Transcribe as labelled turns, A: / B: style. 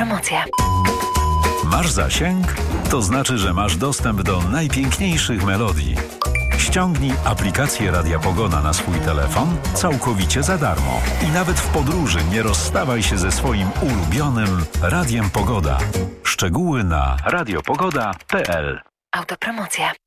A: Autopromocja.
B: Masz zasięg? To znaczy, że masz dostęp do najpiękniejszych melodii. Ściągnij aplikację Radia Pogoda na swój telefon całkowicie za darmo. I nawet w podróży nie rozstawaj się ze swoim ulubionym Radiem Pogoda. Szczegóły na radiopogoda.pl.
A: Autopromocja.